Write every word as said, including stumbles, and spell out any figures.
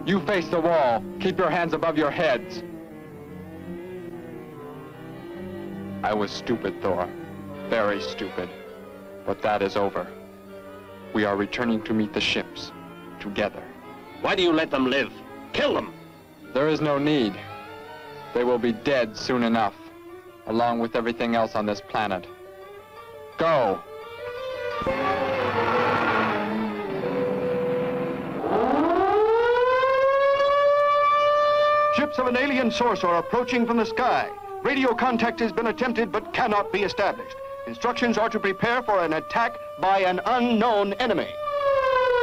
You face the wall. Keep your hands above your heads. I was stupid, Thor. Very stupid. But that is over. We are returning to meet the ships. Together. Why do you let them live? Kill them! There is no need. They will be dead soon enough, along with everything else on this planet. Go! Ships of an alien source are approaching from the sky. Radio contact has been attempted but cannot be established. Instructions are to prepare for an attack by an unknown enemy.